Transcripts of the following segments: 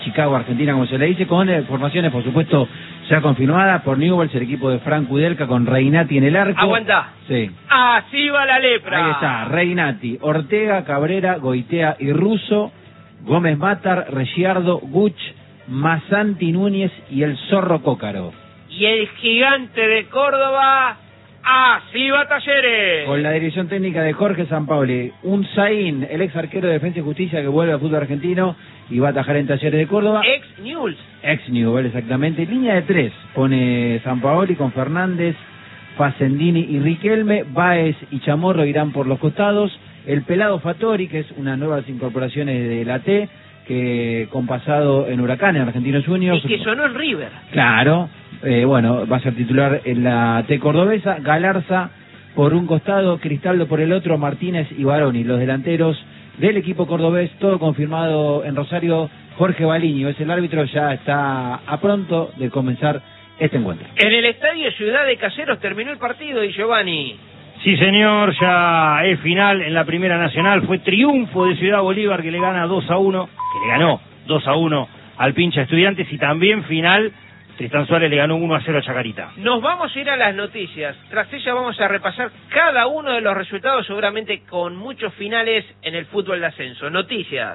Chicago, Argentina, como se le dice, con formaciones, por supuesto, ya confirmadas por Newell's, el equipo de Frank Kudelka, con Reinati en el arco. Aguanta. Sí. Así va la lepra. Ahí está, Reinati, Ortega, Cabrera, Goitea y Russo, Gómez Matar, Reggiardo, Guch, Masanti Núñez y el Zorro Cócaro. Y el gigante de Córdoba, así va Talleres. Con la dirección técnica de Jorge Sampaoli, un Zain, el ex arquero de Defensa y Justicia que vuelve al fútbol argentino y va a atajar en Talleres de Córdoba. Ex Newell's. Ex Newell's, exactamente. Línea de 3, pone Sampaoli con Fernández, Facendini y Riquelme. Báez y Chamorro irán por los costados. El pelado Fattori, que es una nuevas incorporaciones de la T, que con pasado en Huracán, en Argentinos Juniors. Y que sonó en River. Claro, bueno, va a ser titular en la T cordobesa. Galarza por un costado, Cristaldo por el otro, Martínez y Baroni, los delanteros del equipo cordobés. Todo confirmado en Rosario. Jorge Baliño es el árbitro, ya está a pronto de comenzar este encuentro. En el estadio Ciudad de Caseros terminó el partido, y Giovanni. Sí, señor, ya es final en la Primera Nacional. Fue triunfo de Ciudad Bolívar, que le gana 2-1, que le ganó 2-1 al Pincha Estudiantes, y también final, Tristán Suárez le ganó 1-0 a Chacarita. Nos vamos a ir a las noticias. Tras ella vamos a repasar cada uno de los resultados, seguramente con muchos finales en el fútbol de ascenso. Noticias.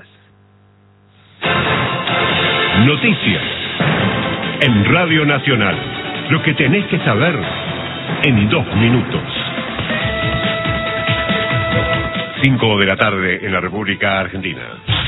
Noticias. En Radio Nacional. Lo que tenés que saber en 2 minutos. 5 de la tarde en la República Argentina.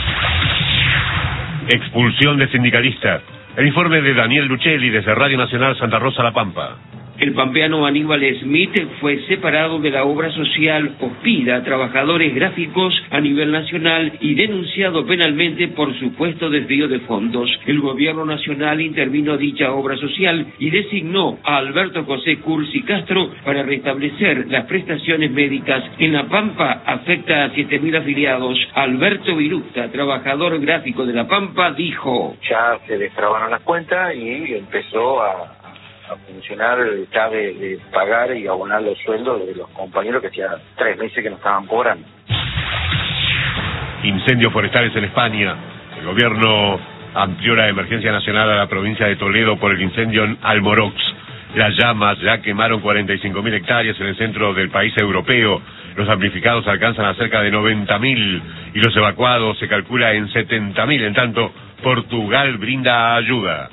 Expulsión de sindicalistas. El informe de Daniel Lucelli desde Radio Nacional Santa Rosa La Pampa. El pampeano Aníbal Smith fue separado de la obra social Hospida, trabajadores gráficos a nivel nacional, y denunciado penalmente por supuesto desvío de fondos. El gobierno nacional intervino dicha obra social y designó a Alberto José Cursi Castro para restablecer las prestaciones médicas. En La Pampa afecta a 7.000 afiliados. Alberto Viruta, trabajador gráfico de La Pampa, dijo: ya se destrabaron las cuentas y empezó a funcionar ya de pagar y abonar los sueldos de los compañeros que hacía 3 meses que no estaban cobrando. Incendios forestales en España. El gobierno amplió la emergencia nacional a la provincia de Toledo por el incendio en Almorox. Las llamas ya quemaron 45.000 hectáreas en el centro del país europeo. Los damnificados alcanzan a cerca de 90.000 y los evacuados se calcula en 70.000. En tanto, Portugal brinda ayuda.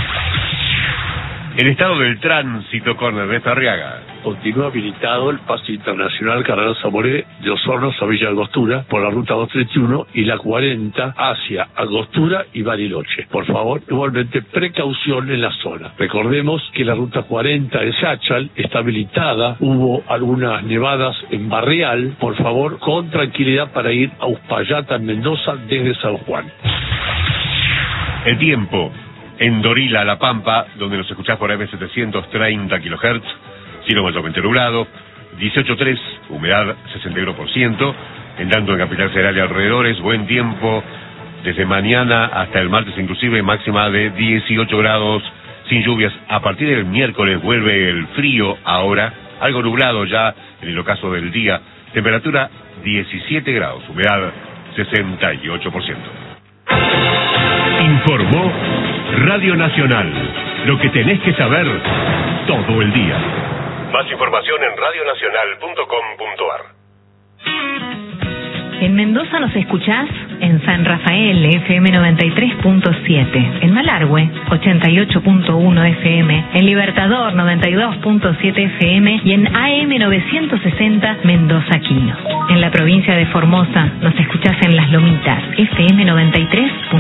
El estado del tránsito con Ernesto Arriaga. Continúa habilitado el paso internacional Cardenal Zamoré de Osornos a Villa Angostura por la ruta 231 y la 40 hacia Angostura y Bariloche. Por favor, igualmente precaución en la zona. Recordemos que la ruta 40 de Sachal está habilitada, hubo algunas nevadas en Barreal. Por favor, con tranquilidad para ir a Uspallata, en Mendoza, desde San Juan. El tiempo. En Dorila, La Pampa, donde nos escuchás por AM730 kHz, cielo mayormente nublado, 18.3, humedad 61%, en tanto en Capital Federal y alrededores, buen tiempo desde mañana hasta el martes, inclusive máxima de 18 grados, sin lluvias. A partir del miércoles vuelve el frío, ahora algo nublado ya en el ocaso del día, temperatura 17 grados, humedad 68%. Informó Radio Nacional, lo que tenés que saber todo el día. Más información en radionacional.com.ar. En Mendoza nos escuchás en San Rafael, FM 93.7, en Malargüe, 88.1 FM, en Libertador, 92.7 FM y en AM 960 Mendoza Quino. En la provincia de Formosa nos escuchás en Las Lomitas, FM 93.